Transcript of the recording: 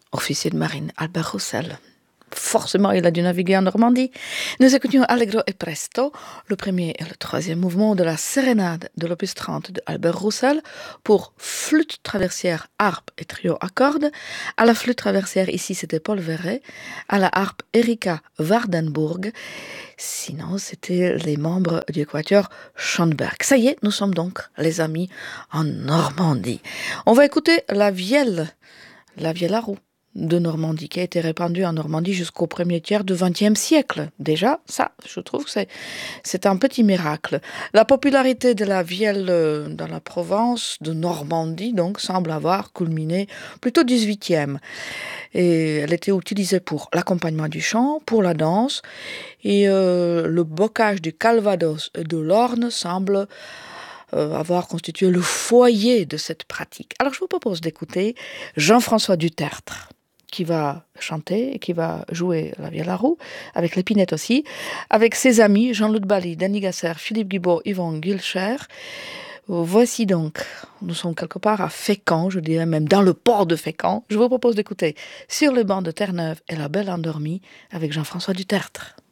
officier de marine, Albert Roussel. Forcément, il a dû naviguer en Normandie. Nous écoutions Allegro et Presto, le premier et le troisième mouvement de la sérénade de l'opus 30 de Albert Roussel pour flûte traversière, harpe et trio à cordes. À la flûte traversière, ici, c'était Paul Verret. À la harpe, Erika Wardenburg. Sinon, c'était les membres du quatuor Schoenberg. Ça y est, nous sommes donc les amis en Normandie. On va écouter la vielle à roue de Normandie, qui a été répandue en Normandie jusqu'au premier tiers du XXe siècle. Déjà, ça, je trouve que c'est un petit miracle. La popularité de la vielle dans la Provence de Normandie, donc, semble avoir culminé plutôt au XVIIIe. Et elle était utilisée pour l'accompagnement du chant, pour la danse, et le bocage du Calvados et de l'Orne semble avoir constitué le foyer de cette pratique. Alors je vous propose d'écouter Jean-François Dutertre, qui va chanter et qui va jouer la vielle à roue, avec l'épinette aussi, avec ses amis Jean-Luc Bally, Danny Gasser, Philippe Guibault, Yvon Gilcher. Voici donc, nous sommes quelque part à Fécamp, je dirais même dans le port de Fécamp. Je vous propose d'écouter Sur les bancs de Terre-Neuve et La Belle Endormie avec Jean-François Dutertre.